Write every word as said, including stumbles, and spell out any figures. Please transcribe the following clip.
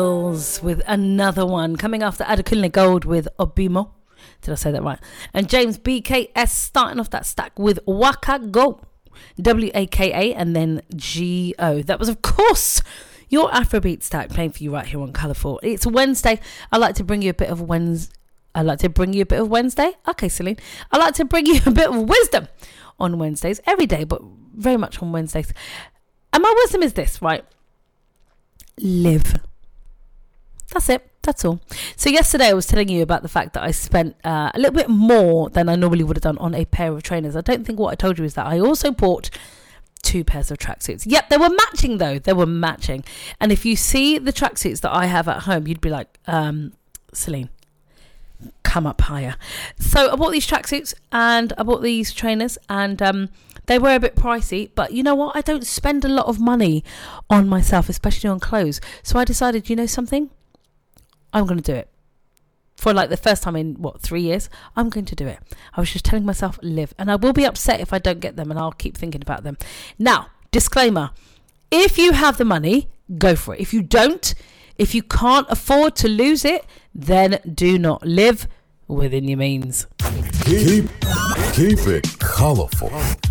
With another one coming after Adekunle Gold with Obimo. Did I say that right? And James B K S starting off that stack with Waka Go, W A K A, and then G O. That was, of course, your Afrobeat stack playing for you right here on Colourful. It's Wednesday. I like to bring you a bit of Wednesday. I like to bring you a bit of Wednesday. Okay, Celine. I like to bring you a bit of wisdom on Wednesdays every day, but very much on Wednesdays. And my wisdom is this, right? Live. That's it. That's all. So yesterday I was telling you about the fact that I spent uh, a little bit more than I normally would have done on a pair of trainers. I don't think what I told you is that I also bought two pairs of tracksuits. Yep, they were matching though. They were matching. And if you see the tracksuits that I have at home, you'd be like, um, Celine, come up higher. So I bought these tracksuits and I bought these trainers, and um, they were a bit pricey, but you know what? I don't spend a lot of money on myself, especially on clothes. So I decided, you know something? I'm going to do it. For like the first time in, what, three years? I'm going to do it. I was just telling myself, live. And I will be upset if I don't get them, and I'll keep thinking about them. Now, disclaimer. If you have the money, go for it. If you don't, if you can't afford to lose it, then do not live within your means. Keep, keep it colorful.